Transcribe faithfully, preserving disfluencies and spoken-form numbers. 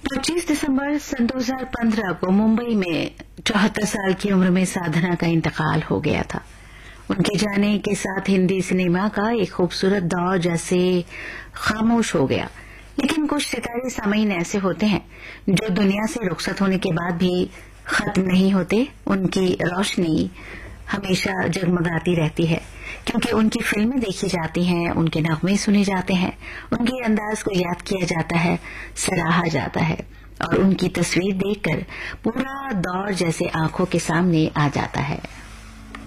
पच्चीस दिसंबर सन दो हज़ार पंद्रह को मुंबई में चौहत्तर साल की उम्र में साधना का इंतकाल हो गया था। उनके जाने के साथ हिंदी सिनेमा का एक खूबसूरत दौर जैसे खामोश हो गया। लेकिन कुछ सितारे सामईन ऐसे होते हैं जो दुनिया से रुखसत होने के बाद भी खत्म नहीं होते। उनकी रोशनी हमेशा जगमगाती रहती है, क्योंकि उनकी फिल्में देखी जाती हैं, उनके नगमे सुने जाते हैं, उनके अंदाज को याद किया जाता है, सराहा जाता है और उनकी तस्वीर देखकर पूरा दौर जैसे आंखों के सामने आ जाता है।